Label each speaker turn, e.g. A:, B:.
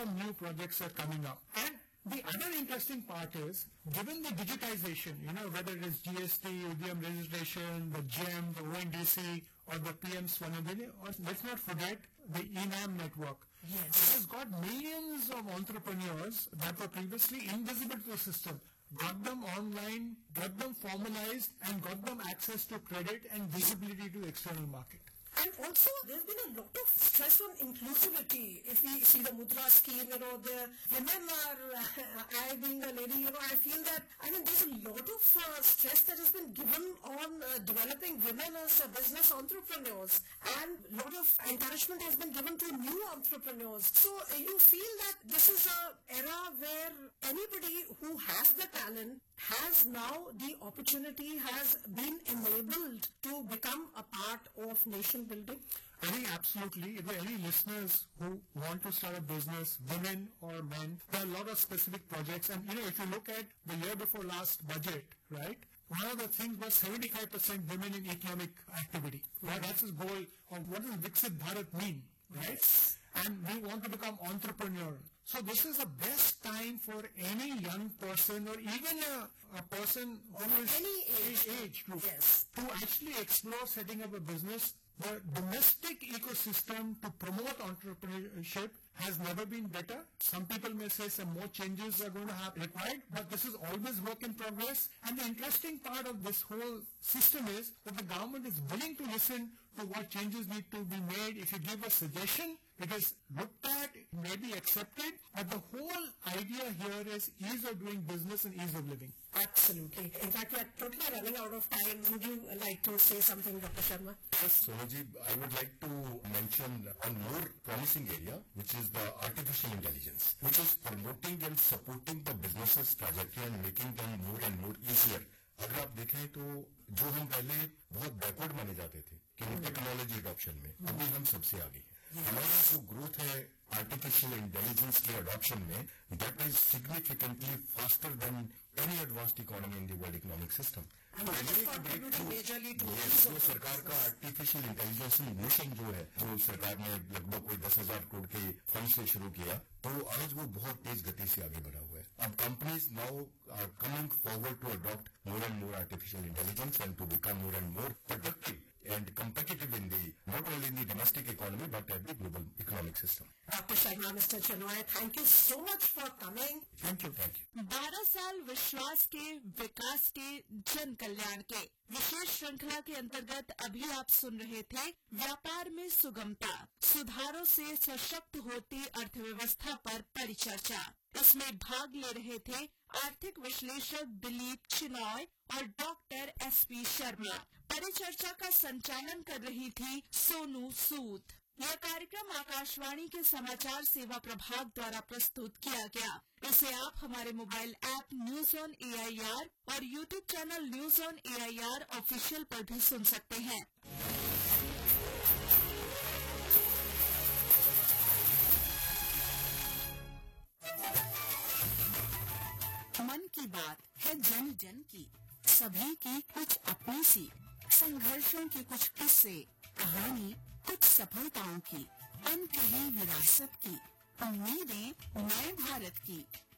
A: New projects are coming up. And the other interesting part is, given the digitization, whether it is GST, UDM registration, the GEM, the ONDC, or the PM Swanidhi, or let's not forget the ENAM network.
B: Yes.
A: It has got millions of entrepreneurs that were previously invisible to the system. Got them online, got them formalized, and got them access to credit and visibility to external market.
B: And also, there's been a lot of stress on inclusivity. If we see the Mudra scheme, the women are, I being a lady, I feel that, there's a lot of stress that has been given on developing women as business entrepreneurs. And a lot of encouragement has been given to new entrepreneurs. So, you feel that this is an era where anybody who has the talent has now the opportunity, has been enabled to become a part of nation building?
A: I think absolutely. If there are any listeners who want to start a business, women or men, there are a lot of specific projects. And, if you look at the year before last budget, right, one of the things was 75% women in economic activity. Right? That's his goal of what does Viksit Bharat mean, right?
B: Yes.
A: And we want to become entrepreneurial. So this is the best time for any young person or even a person of any age group to actually explore setting up a business. The domestic ecosystem to promote entrepreneurship has never been better. Some people may say some more changes are going to happen required, but this is always work in progress. And the interesting part of this whole system is that the government is willing to listen to what changes need to be made. If you give a suggestion, it is looked at, it may be accepted, but the whole idea here is ease of doing business and ease of living.
B: Absolutely. In fact, we are totally running out of time. Would you like to say something, Dr. Sharma?
C: Yes, Sonaji, I would like to mention one more promising area, which is the artificial intelligence, which is promoting and supporting the businesses trajectory and making them more and more easier. अगर आप देखें तो जो हम पहले बहुत backward माने जाते थे कि टेक्नोलॉजी अडॉप्शन में, अभी हम सबसे आगे हैं. हमारा जो ग्रोथ है आर्टिफिशियल इंटेलिजेंस के अडॉप्शन में, that is significantly faster than any advanced economy in the world economic system. तो सरकार का आर्टिफिशियल इंटेलिजेंस मिशन जो है, जो सरकार ने लगभग कोई 10,000 करोड़ के फंड से शुरू किया, तो आज वो बहुत तेज गति से आगे बढ़ा हुआ है. अब companies now are coming forward to adopt more and more artificial intelligence and to become more and more productive and competitive in the not only in the domestic economy but at the global economic system.
B: Dr. Sharma, Mr. Chenoy, thank you so much for coming.
A: Thank you.
D: 12 साल विश्वास के, विकास के, जन कल्याण के विशेष श्रृंखला के अंतर्गत अभी आप सुन रहे थे व्यापार में सुगमता, सुधारों से सशक्त होती अर्थव्यवस्था पर परिचर्चा. इसमें भाग ले रहे थे आर्थिक विश्लेषक दिलीप चिनॉय और डॉक्टर एसपी शर्मा. परिचर्चा का संचालन कर रही थी सोनू सूद. यह कार्यक्रम आकाशवाणी के समाचार सेवा प्रभाग द्वारा प्रस्तुत किया गया. इसे आप हमारे mobile app news on AIR और YouTube channel news on AIR official पर भी सुन सकते हैं. मन की बात है जन जन की, सभी की कुछ अपनी सी, संघर्षों के कुछ किस्से, कहानी कुछ सफलताओं की, अनकही विरासत की, उम्मीदें नए भारत की.